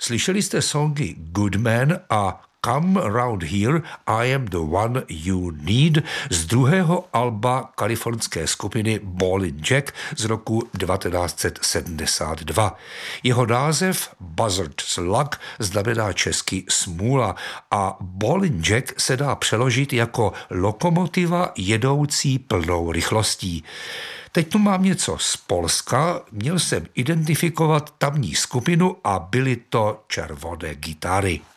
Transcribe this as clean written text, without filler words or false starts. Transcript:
Slyšeli jste songy Good Man a Come Round Here, I Am the One You Need z druhého alba kalifornské skupiny Ballin' Jack z roku 1972. Jeho název Buzzard's Luck znamená česky smůla a Ballin' Jack se dá přeložit jako lokomotiva jedoucí plnou rychlostí. Teď tu mám něco z Polska, měl jsem identifikovat tamní skupinu a byly to Červoné gitary.